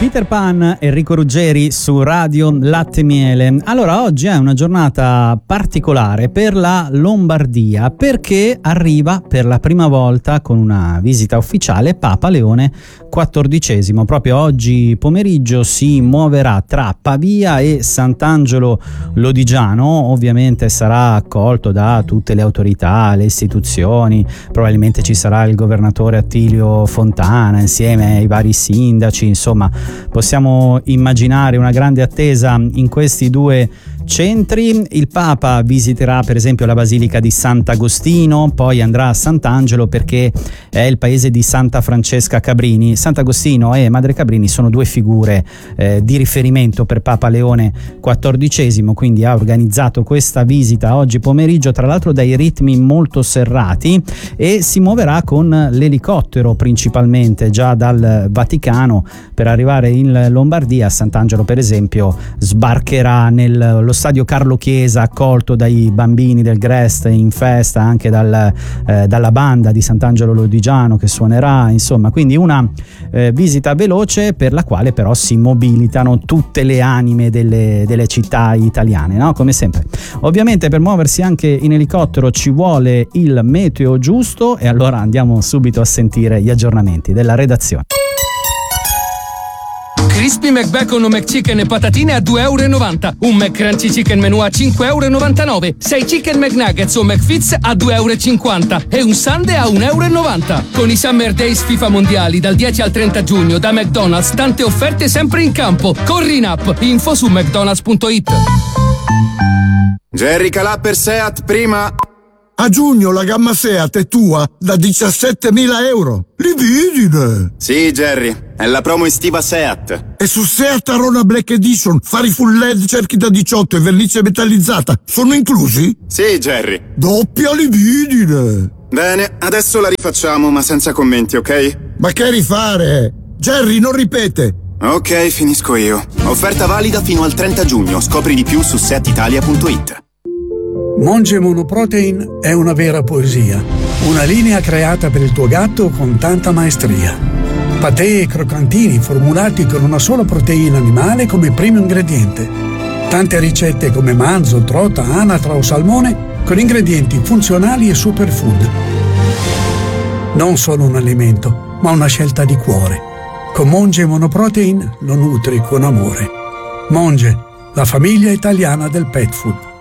Peter Pan, Enrico Ruggeri su Radio Latte Miele. Allora, oggi è una giornata particolare per la Lombardia perché arriva per la prima volta con una visita ufficiale Papa Leone XIV. Proprio oggi pomeriggio si muoverà tra Pavia e Sant'Angelo Lodigiano. Ovviamente sarà accolto da tutte le autorità, le istituzioni, probabilmente ci sarà il governatore Attilio Fontana insieme ai vari sindaci. Insomma, possiamo immaginare una grande attesa in questi due centri. Il Papa visiterà per esempio la Basilica di Sant'Agostino, poi andrà a Sant'Angelo perché è il paese di Santa Francesca Cabrini. Sant'Agostino e Madre Cabrini sono due figure di riferimento per Papa Leone XIV, quindi ha organizzato questa visita oggi pomeriggio, tra l'altro dai ritmi molto serrati, e si muoverà con l'elicottero principalmente già dal Vaticano per arrivare in Lombardia. A Sant'Angelo per esempio sbarcherà nello stadio Carlo Chiesa, accolto dai bambini del Grest in festa, anche dalla banda di Sant'Angelo Lodigiano che suonerà. Insomma, quindi una visita veloce per la quale però si mobilitano tutte le anime delle città italiane, no? Come sempre. Ovviamente per muoversi anche in elicottero ci vuole il meteo giusto, e allora andiamo subito a sentire gli aggiornamenti della redazione. Crispy McBacon o McChicken e patatine a €2,90. Un McCrunchy Chicken Menù a €5,99. 6 Chicken McNuggets o McFits a €2,50. E un Sundae a €1,90. Con i Summer Days FIFA Mondiali dal 10 al 30 giugno da McDonald's, tante offerte sempre in campo. Corri in app, info su mcdonalds.it. Jerry Calà per Seat prima. A giugno la gamma Seat è tua da €17.000. Libidine! Sì, Jerry, è la promo estiva Seat. E su Seat Arona Black Edition, fari full LED, cerchi da 18 e vernice metallizzata sono inclusi? Sì, Jerry. Doppia libidine! Bene, adesso la rifacciamo, ma senza commenti, ok? Ma che rifare? Jerry, non ripete! Ok, finisco io. Offerta valida fino al 30 giugno. Scopri di più su seatitalia.it. Monge Monoprotein è una vera poesia, una linea creata per il tuo gatto con tanta maestria. Patè e croccantini formulati con una sola proteina animale come primo ingrediente. Tante ricette come manzo, trota, anatra o salmone con ingredienti funzionali e superfood. Non solo un alimento, ma una scelta di cuore. Con Monge Monoprotein lo nutri con amore. Monge, la famiglia italiana del pet food.